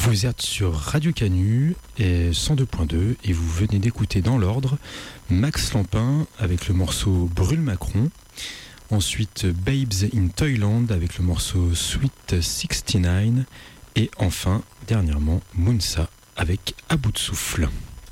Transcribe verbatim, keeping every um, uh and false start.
Vous êtes sur Radio Canu et cent deux point deux et vous venez d'écouter dans l'ordre Max Lampin avec le morceau Brûle Macron. Ensuite Babes in Toyland avec le morceau Sweet soixante-neuf. Et enfin, dernièrement, Mounsa avec À bout de souffle.